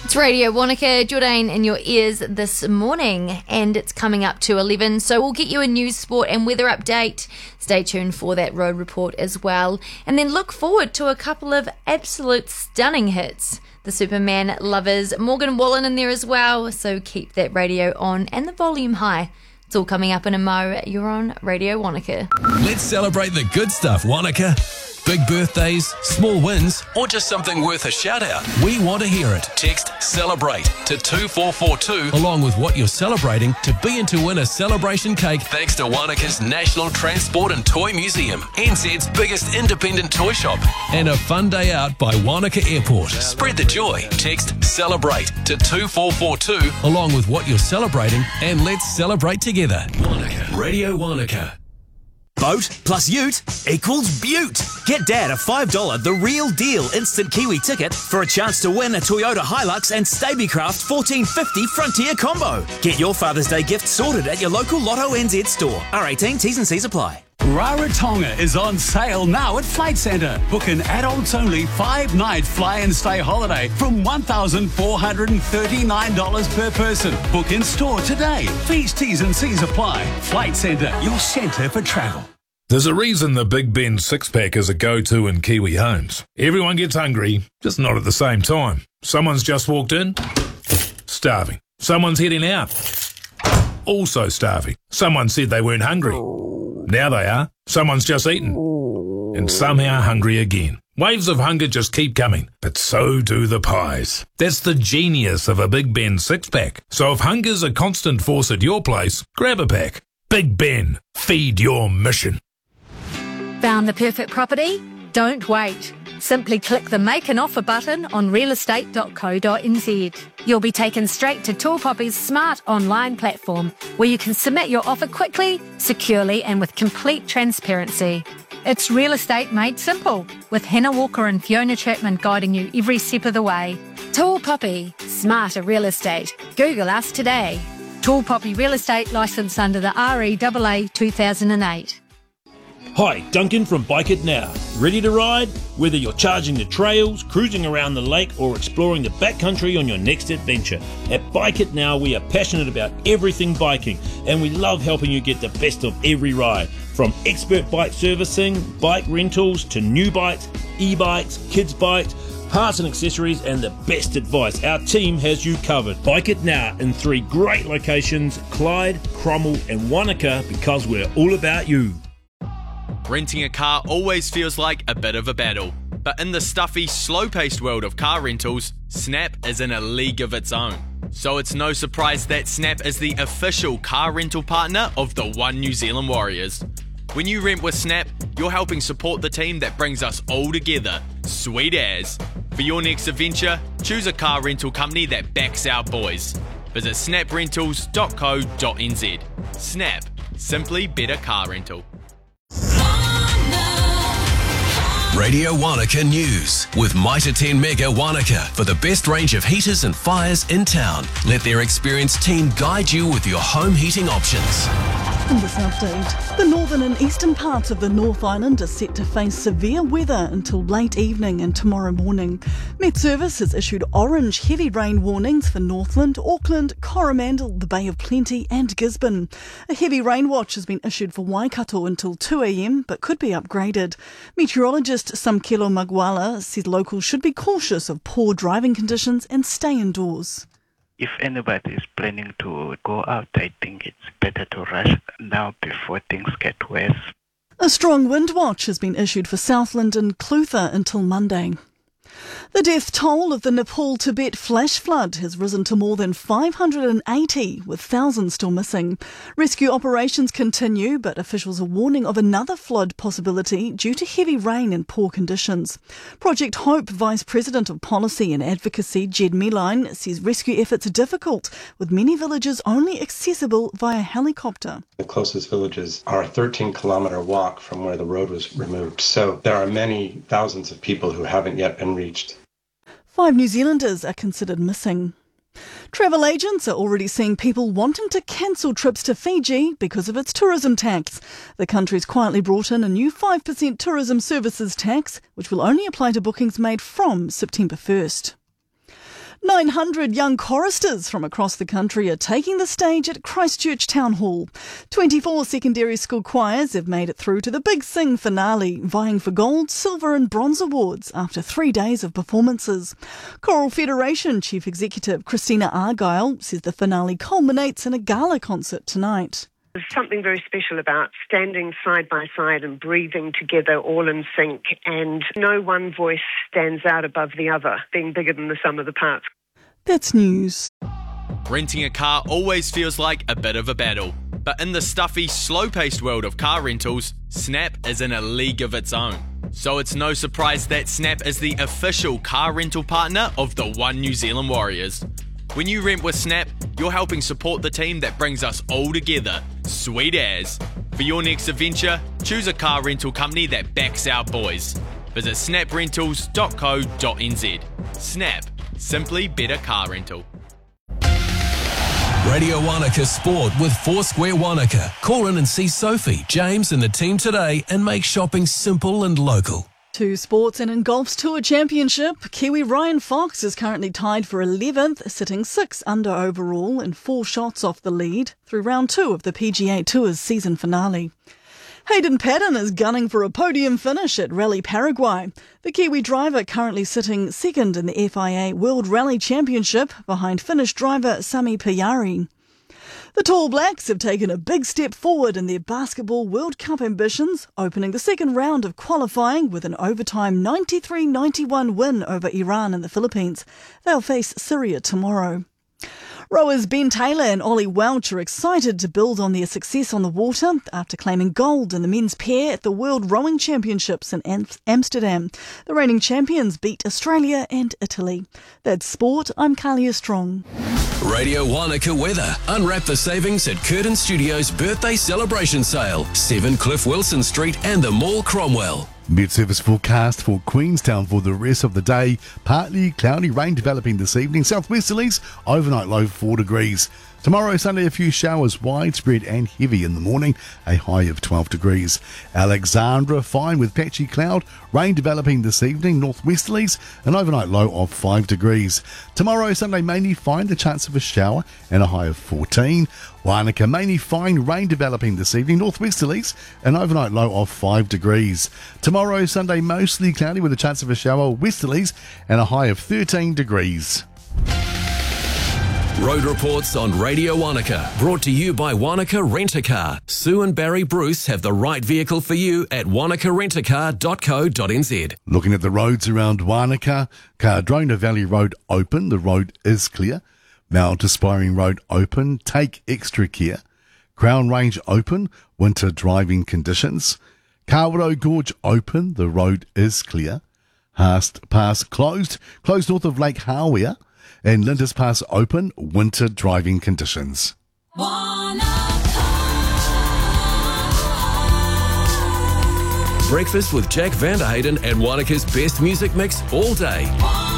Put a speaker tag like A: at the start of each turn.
A: It's Radio Wanaka, Jordan in your ears this morning, and it's coming up to 11, so we'll get you a news, sport and weather update. Stay tuned for that road report as well, and then look forward to a couple of absolute stunning hits. The Superman lovers, Morgan Wallen in there as well, so keep that radio on and the volume high. It's all coming up in a mo. You're on Radio Wanaka.
B: Let's celebrate the good stuff, Wanaka. Big birthdays, small wins, or just something worth a shout out. We want to hear it. Text CELEBRATE to 2442 along with what you're celebrating to be in to win a celebration cake thanks to Wanaka's National Transport and Toy Museum, NZ's biggest independent toy shop, and a fun day out by Wanaka Airport. Spread the joy. Text CELEBRATE to 2442 along with what you're celebrating, and let's celebrate together. Wanaka. Radio Wanaka.
C: Boat plus ute equals beaut. Get Dad a $5 The Real Deal instant Kiwi ticket for a chance to win a Toyota Hilux and Stabicraft 1450 Frontier combo. Get your Father's Day gift sorted at your local Lotto NZ store. R18 T's and C's apply.
D: Rarotonga is on sale now at Flight Centre. Book an adults-only 5-night fly-and-stay holiday from $1,439 per person. Book in store today. Fees, T's and C's apply. Flight Centre, your centre for travel.
E: There's a reason the Big Ben six-pack is a go-to in Kiwi homes. Everyone gets hungry, just not at the same time. Someone's just walked in, starving. Someone's heading out, also starving. Someone said they weren't hungry. Now they are. Someone's just eaten. And somehow hungry again. Waves of hunger just keep coming, but so do the pies. That's the genius of a Big Ben six-pack. So if hunger's a constant force at your place, grab a pack. Big Ben, feed your mission.
F: Found the perfect property? Don't wait. Simply click the Make an Offer button on realestate.co.nz. You'll be taken straight to Tall Poppy's smart online platform where you can submit your offer quickly, securely and with complete transparency. It's real estate made simple, with Hannah Walker and Fiona Chapman guiding you every step of the way. Tall Poppy, smarter real estate. Google us today. Tall Poppy Real Estate, licensed under the REAA 2008.
G: Hi, Duncan from Bike It Now. Ready to ride? Whether you're charging the trails, cruising around the lake or exploring the backcountry on your next adventure, at Bike It Now we are passionate about everything biking and we love helping you get the best of every ride. From expert bike servicing, bike rentals to new bikes, e-bikes, kids bikes, parts and accessories and the best advice. Our team has you covered. Bike It Now in 3 great locations, Clyde, Cromwell and Wanaka, because we're all about you.
H: Renting a car always feels like a bit of a battle, but in the stuffy, slow-paced world of car rentals, Snap is in a league of its own. So it's no surprise that Snap is the official car rental partner of the One New Zealand Warriors. When you rent with Snap, you're helping support the team that brings us all together. Sweet as. For your next adventure, choose a car rental company that backs our boys. Visit snaprentals.co.nz. Snap. Simply better car rental.
B: Radio Wanaka News with Mitre 10 Mega Wanaka for the best range of heaters and fires in town. Let their experienced team guide you with your home heating options.
I: In this update, the northern and eastern parts of the North Island are set to face severe weather until late evening and tomorrow morning. Met Service has issued orange heavy rain warnings for Northland, Auckland, Coromandel, the Bay of Plenty and Gisborne. A heavy rain watch has been issued for Waikato until 2 a.m, but could be upgraded. Meteorologist Samkelo Magwala said locals should be cautious of poor driving conditions and stay indoors.
J: If anybody is planning to go out, I think it's better to rush now before things get worse.
I: A strong wind watch has been issued for Southland and Clutha until Monday. The death toll of the Nepal-Tibet flash flood has risen to more than 580, with thousands still missing. Rescue operations continue, but officials are warning of another flood possibility due to heavy rain and poor conditions. Project Hope Vice President of Policy and Advocacy, Jed Meline, says rescue efforts are difficult, with many villages only accessible via helicopter.
K: The closest villages are a 13-kilometre walk from where the road was removed, so there are many thousands of people who haven't yet been reached.
I: 5 New Zealanders are considered missing. Travel agents are already seeing people wanting to cancel trips to Fiji because of its tourism tax. The country's quietly brought in a new 5% tourism services tax, which will only apply to bookings made from September 1st. 900 young choristers from across the country are taking the stage at Christchurch Town Hall. 24 secondary school choirs have made it through to the Big Sing finale, vying for gold, silver and bronze awards after 3 days of performances. Choral Federation Chief Executive Christina Argyle says the finale culminates in a gala concert tonight.
L: There's something very special about standing side by side and breathing together all in sync, and no one voice stands out above the other, being bigger than the sum of the parts.
I: That's news.
H: Renting a car always feels like a bit of a battle, but in the stuffy, slow-paced world of car rentals, Snap is in a league of its own. So it's no surprise that Snap is the official car rental partner of the One New Zealand Warriors. When you rent with Snap, you're helping support the team that brings us all together. Sweet as. For your next adventure, choose a car rental company that backs our boys. Visit snaprentals.co.nz. Snap. Simply better car rental.
B: Radio Wanaka Sport with Foursquare Wanaka. Call in and see Sophie, James and the team today and make shopping simple and local.
I: To sports, and in golf's Tour Championship, Kiwi Ryan Fox is currently tied for 11th, sitting 6 under overall and 4 shots off the lead through round 2 of the PGA Tour's season finale. Hayden Paddon is gunning for a podium finish at Rally Paraguay. The Kiwi driver currently sitting second in the FIA World Rally Championship behind Finnish driver Sami Pajari. The Tall Blacks have taken a big step forward in their Basketball World Cup ambitions, opening the second round of qualifying with an overtime 93-91 win over Iran in the Philippines. They'll face Syria tomorrow. Rowers Ben Taylor and Ollie Welch are excited to build on their success on the water after claiming gold in the men's pair at the World Rowing Championships in Amsterdam. The reigning champions beat Australia and Italy. That's sport. I'm Kalia Strong.
B: Radio Wanaka weather. Unwrap the savings at Curtin Studios' birthday celebration sale. 7 Cliff Wilson Street and the Mall Cromwell.
M: Met service forecast for Queenstown for the rest of the day. Partly cloudy, rain developing this evening. Southwesterlies, overnight low 4 degrees. Tomorrow, Sunday, a few showers, widespread and heavy in the morning, a high of 12 degrees. Alexandra, fine with patchy cloud, rain developing this evening, northwesterlies, an overnight low of 5 degrees. Tomorrow, Sunday, mainly fine, the chance of a shower, and a high of 14. Wanaka, mainly fine, rain developing this evening, northwesterlies, an overnight low of 5 degrees. Tomorrow, Sunday, mostly cloudy with a chance of a shower, westerlies, and a high of 13 degrees.
B: Road reports on Radio Wanaka, brought to you by Wanaka Rent-A-Car. Sue and Barry Bruce have the right vehicle for you at wanakarentacar.co.nz.
M: Looking at the roads around Wanaka, Cardrona Valley Road open, the road is clear. Mount Aspiring Road open, take extra care. Crown Range open, winter driving conditions. Kawerau Gorge open, the road is clear. Haast Pass closed north of Lake Hawea. And Lindis Pass open, winter driving conditions.
B: Breakfast with Jack Vanderhayden and Wanaka's best music mix all day.